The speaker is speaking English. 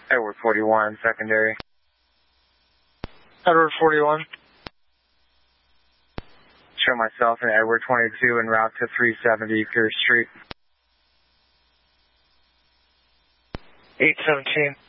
Edward 41, secondary. Edward 41. Show myself in Edward 22 en route to 370 Pierce Street. 817.